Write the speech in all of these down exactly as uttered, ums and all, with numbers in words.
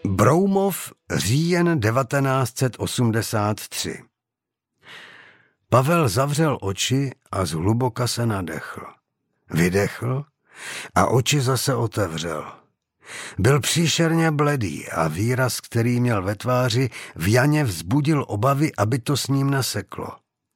Broumov, říjen devatenáct set osmdesát tři. Pavel zavřel oči a zhluboka se nadechl. Vydechl a oči zase otevřel. Byl příšerně bledý a výraz, který měl ve tváři, v Janě vzbudil obavy, aby to s ním naseklo.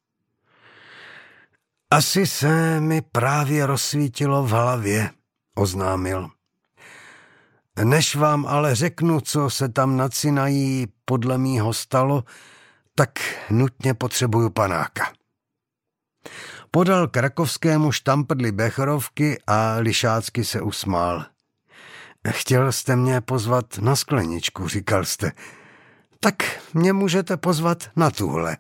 Asi se mi právě rozsvítilo v hlavě, oznámil. Než vám ale řeknu, co se tam nad Sinají podle mýho stalo, tak nutně potřebuju panáka. Podal krakovskému štamprdli becherovky a lišácky se usmál. Chtěl jste mě pozvat na skleničku, říkal jste. Tak mě můžete pozvat na tuhle.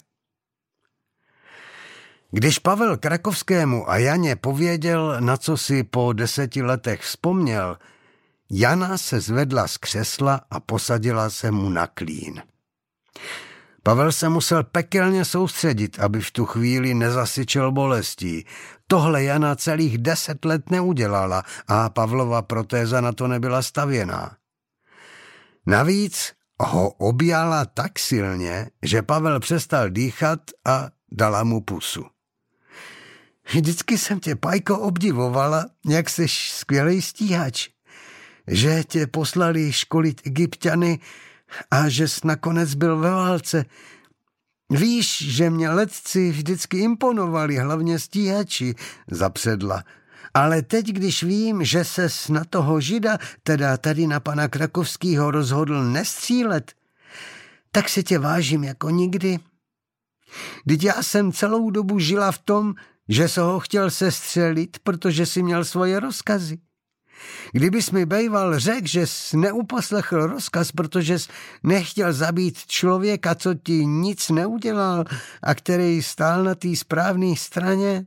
Když Pavel Krakovskému a Janě pověděl, na co si po deseti letech vzpomněl, Jana se zvedla z křesla a posadila se mu na klín. Pavel se musel pekelně soustředit, aby v tu chvíli nezasyčel bolestí. Tohle Jana celých deset let neudělala a Pavlova protéza na to nebyla stavěná. Navíc ho objala tak silně, že Pavel přestal dýchat a dala mu pusu. Vždycky jsem tě, Pajko, obdivovala, jak seš skvělej stíhač. Že tě poslali školit Egypťany a že jsi nakonec byl ve válce. Víš, že mě letci vždycky imponovali, hlavně stíhači, zapředla. Ale teď, když vím, že ses na toho Žida, teda tady na pana Krakovskýho, rozhodl nestřílet, tak se tě vážím jako nikdy. Vždyť já jsem celou dobu žila v tom, že se ho chtěl sestřelit, protože si měl svoje rozkazy. Kdybys mi bejval řekl, že jsi neuposlechl rozkaz, protože jsi nechtěl zabít člověka, co ti nic neudělal a který stál na té správné straně,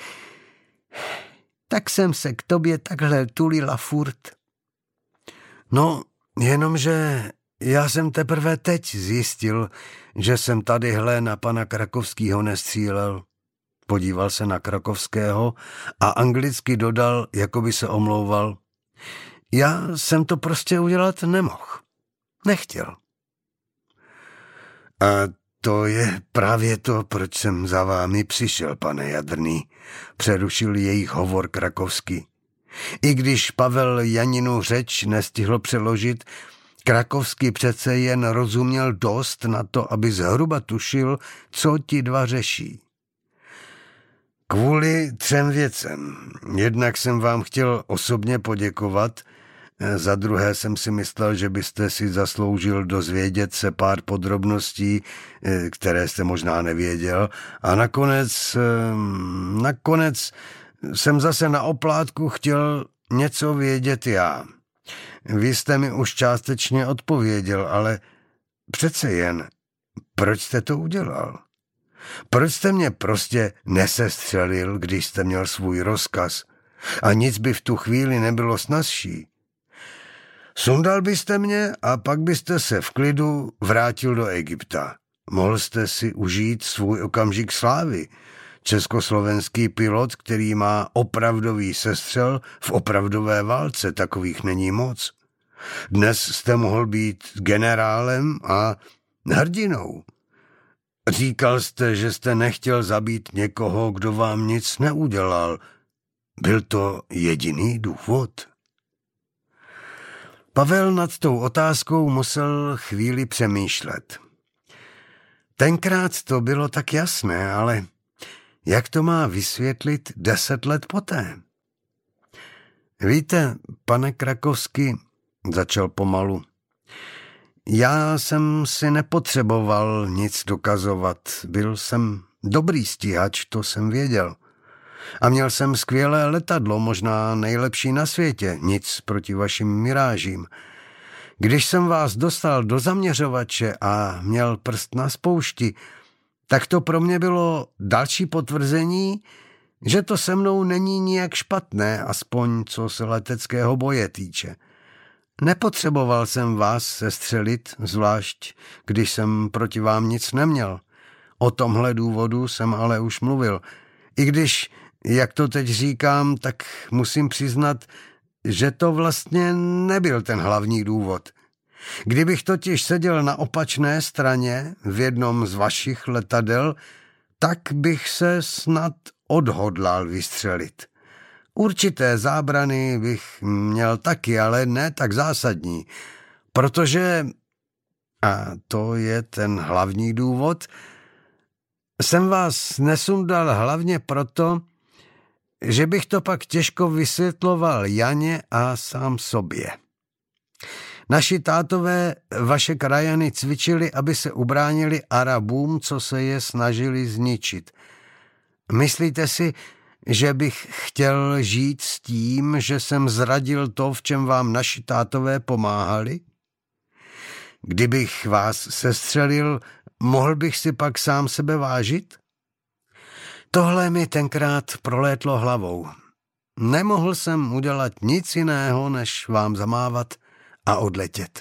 tak jsem se k tobě takhle tulila furt. No, jenomže já jsem teprve teď zjistil, že jsem tadyhle na pana Krakovskýho nestřílel. Podíval se na Krakovského a anglicky dodal, jako by se omlouval. Já jsem to prostě udělat nemohl. Nechtěl. A to je právě to, proč jsem za vámi přišel, pane Jadrný, přerušil jejich hovor Krakovský. I když Pavel Janinu řeč nestihl přeložit, Krakovský přece jen rozuměl dost na to, aby zhruba tušil, co ti dva řeší. Kvůli třem věcem. Jednak jsem vám chtěl osobně poděkovat, za druhé jsem si myslel, že byste si zasloužil dozvědět se pár podrobností, které jste možná nevěděl, a nakonec, nakonec jsem zase na oplátku chtěl něco vědět já. Vy jste mi už částečně odpověděl, ale přece jen, proč jste to udělal? Proč jste mě prostě nesestřelil, když jste měl svůj rozkaz a nic by v tu chvíli nebylo snazší? Sundal byste mě a pak byste se v klidu vrátil do Egypta. Mohl jste si užít svůj okamžik slávy. Československý pilot, který má opravdový sestřel v opravdové válce, takových není moc. Dnes jste mohl být generálem a hrdinou. Říkal jste, že jste nechtěl zabít někoho, kdo vám nic neudělal. Byl to jediný důvod? Pavel nad tou otázkou musel chvíli přemýšlet. Tenkrát to bylo tak jasné, ale jak to má vysvětlit deset let poté? Víte, pane Krakovský, začal pomalu, já jsem si nepotřeboval nic dokazovat. Byl jsem dobrý stíhač, to jsem věděl. A měl jsem skvělé letadlo, možná nejlepší na světě, nic proti vašim mirážím. Když jsem vás dostal do zaměřovače a měl prst na spoušti, tak to pro mě bylo další potvrzení, že to se mnou není nijak špatné, aspoň co se leteckého boje týče. Nepotřeboval jsem vás sestřelit, zvlášť když jsem proti vám nic neměl. O tomhle důvodu jsem ale už mluvil. I když, jak to teď říkám, tak musím přiznat, že to vlastně nebyl ten hlavní důvod. Kdybych totiž seděl na opačné straně v jednom z vašich letadel, tak bych se snad odhodlal vystřelit. Určité zábrany bych měl taky, ale ne tak zásadní, protože, a to je ten hlavní důvod, jsem vás nesundal hlavně proto, že bych to pak těžko vysvětloval Janě a sám sobě. Naši tátové vaše krajany cvičili, aby se ubránili Arabům, co se je snažili zničit. Myslíte si, že bych chtěl žít s tím, že jsem zradil to, v čem vám naši tátové pomáhali? Kdybych vás sestřelil, mohl bych si pak sám sebe vážit? Tohle mi tenkrát prolétlo hlavou. Nemohl jsem udělat nic jiného, než vám zamávat a odletět.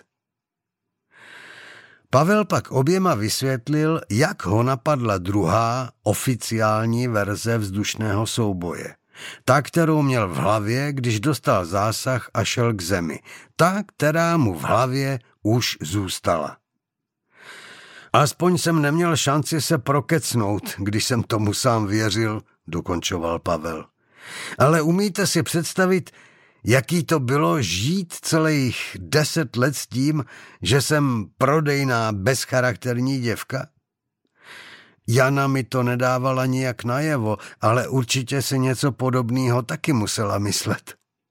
Pavel pak oběma vysvětlil, jak ho napadla druhá oficiální verze vzdušného souboje. Ta, kterou měl v hlavě, když dostal zásah a šel k zemi. Ta, která mu v hlavě už zůstala. Aspoň jsem neměl šanci se prokecnout, když jsem tomu sám věřil, dokončoval Pavel. Ale umíte si představit, jaký to bylo žít celých deset let s tím, že jsem prodejná bezcharakterní děvka? Jana mi to nedávala nijak najevo, ale určitě si něco podobného taky musela myslet.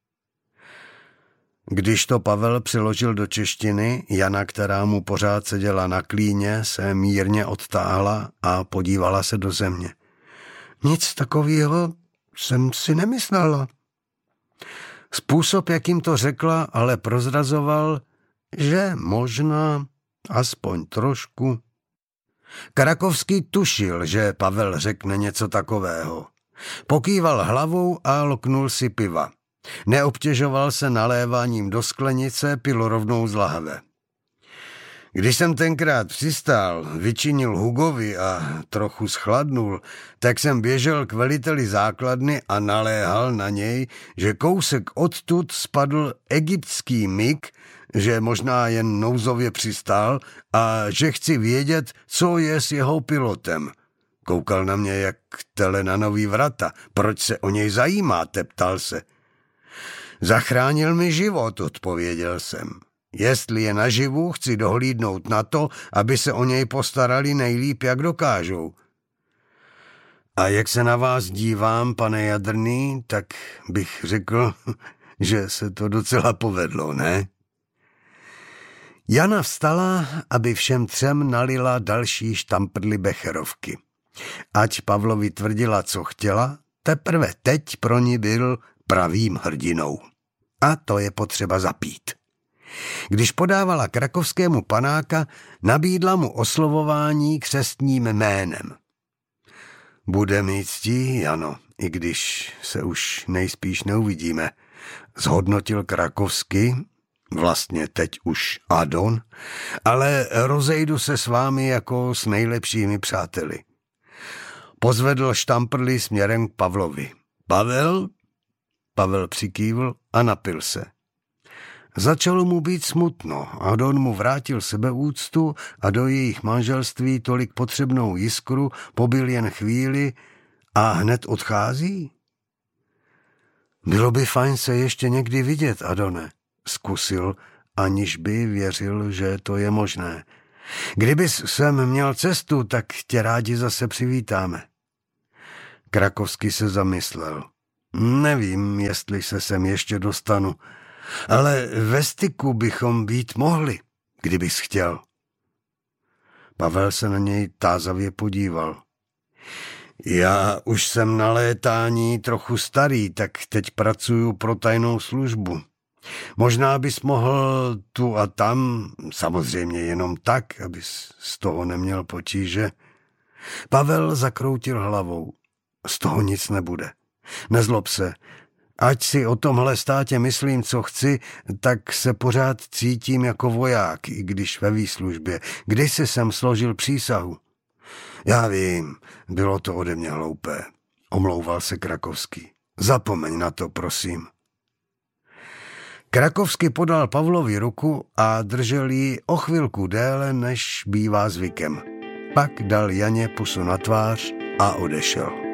Když to Pavel přiložil do češtiny, Jana, která mu pořád seděla na klíně, se mírně odtáhla a podívala se do země. Nic takového jsem si nemyslela. Způsob, jakým to řekla, ale prozrazoval, že možná aspoň trošku. Karakovský tušil, že Pavel řekne něco takového. Pokýval hlavou a loknul si piva. Neobtěžoval se naléváním do sklenice, pil rovnou z lahve. Když jsem tenkrát přistál, vyčinil Hugovi a trochu schladnul, tak jsem běžel k veliteli základny a naléhal na něj, že kousek odtud spadl egyptský mig, že možná jen nouzově přistál a že chci vědět, co je s jeho pilotem. Koukal na mě jak tele na nový vrata. Proč se o něj zajímáte, ptal se. Zachránil mi život, odpověděl jsem. Jestli je naživu, chci dohlídnout na to, aby se o něj postarali nejlíp, jak dokážou. A jak se na vás dívám, pane Jadrný, tak bych řekl, že se to docela povedlo, ne? Jana vstala, aby všem třem nalila další štamprdly becherovky. Ať Pavlovi tvrdila, co chtěla, teprve teď pro ní byl pravým hrdinou. A to je potřeba zapít. Když podávala krakovskému panáka, nabídla mu oslovování křestním jménem. Bude mi ctí, Jano, i když se už nejspíš neuvidíme, zhodnotil Krakovsky, vlastně teď už Adon, ale rozejdu se s vámi jako s nejlepšími přáteli. Pozvedl štamprly směrem k Pavlovi. Pavel? Pavel přikývl a napil se. Začalo mu být smutno. Adon mu vrátil sebeúctu a do jejich manželství tolik potřebnou jiskru pobyl jen chvíli a hned odchází? Bylo by fajn se ještě někdy vidět, Adone, zkusil, aniž by věřil, že to je možné. Kdybys sem měl cestu, tak tě rádi zase přivítáme. Krakovský se zamyslel. Nevím, jestli se sem ještě dostanu, ale ve styku bychom být mohli, kdybys chtěl. Pavel se na něj tázavě podíval. Já už jsem na létání trochu starý, tak teď pracuju pro tajnou službu. Možná bys mohl tu a tam, samozřejmě jenom tak, abys z toho neměl potíže. Pavel zakroutil hlavou. Z toho nic nebude. Nezlob se. Ať si o tomhle státě myslím, co chci, tak se pořád cítím jako voják, i když ve výslužbě. Kdysi jsem složil přísahu. Já vím, bylo to ode mě hloupé. Omlouval se Krakovský. Zapomeň na to, prosím. Krakovský podal Pavlovi ruku a držel ji o chvilku déle, než bývá zvykem. Pak dal Janě pusu na tvář a odešel.